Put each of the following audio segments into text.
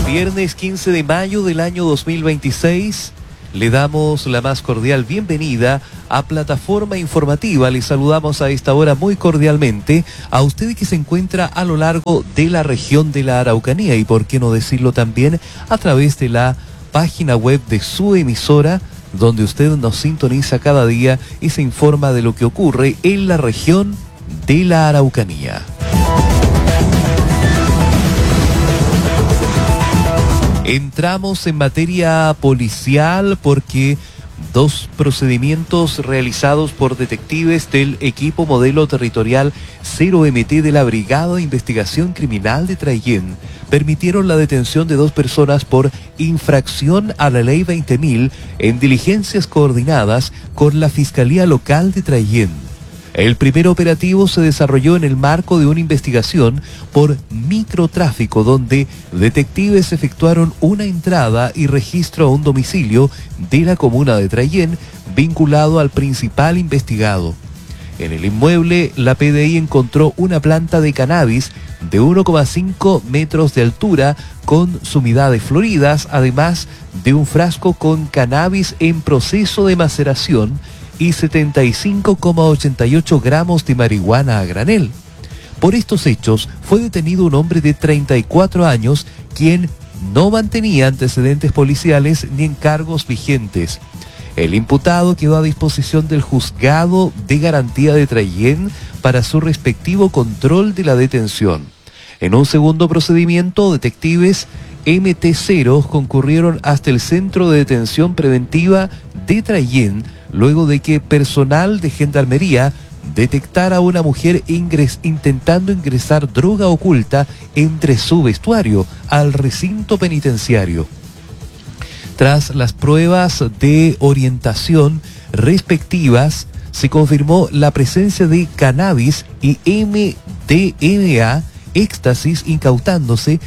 Viernes 15 de mayo del año 2026, le damos la más cordial bienvenida a Plataforma Informativa. Le saludamos a esta hora muy cordialmente a usted que se encuentra a lo largo de la región de la Araucanía y por qué no decirlo también a través de la página web de su emisora, donde usted nos sintoniza cada día y se informa de lo que ocurre en la región de la Araucanía. Entramos en materia policial porque dos procedimientos realizados por detectives del equipo modelo territorial 0MT de la Brigada de Investigación Criminal de Traillén permitieron la detención de dos personas por infracción a la Ley 20.000 en diligencias coordinadas con la Fiscalía Local de Traillén. El primer operativo se desarrolló en el marco de una investigación por microtráfico, donde detectives efectuaron una entrada y registro a un domicilio de la comuna de Traillén vinculado al principal investigado. En el inmueble, la PDI encontró una planta de cannabis de 1,5 metros de altura con sumidades floridas, además de un frasco con cannabis en proceso de maceración y 75,88 gramos de marihuana a granel. Por estos hechos fue detenido un hombre de 34 años quien no mantenía antecedentes policiales ni encargos vigentes. El imputado quedó a disposición del Juzgado de Garantía de Traillén para su respectivo control de la detención. En un segundo procedimiento, detectives MT0 concurrieron hasta el Centro de Detención Preventiva de Traillén luego de que personal de Gendarmería detectara a una mujer intentando ingresar droga oculta entre su vestuario al recinto penitenciario. Tras las pruebas de orientación respectivas, se confirmó la presencia de cannabis y MDMA, éxtasis, incautándose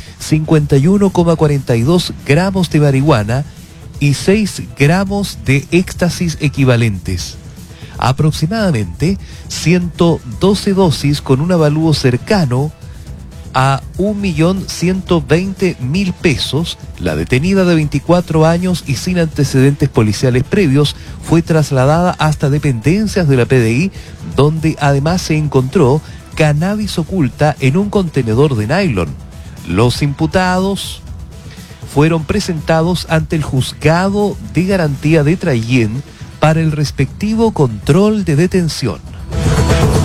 51,42 gramos de marihuana y 6 gramos de éxtasis equivalentes. Aproximadamente 112 dosis con un avalúo cercano a 1.120.000 pesos. La detenida de 24 años y sin antecedentes policiales previos fue trasladada hasta dependencias de la PDI, donde además se encontró cannabis oculta en un contenedor de nylon. Los imputados fueron presentados ante el Juzgado de Garantía de Traillén para el respectivo control de detención.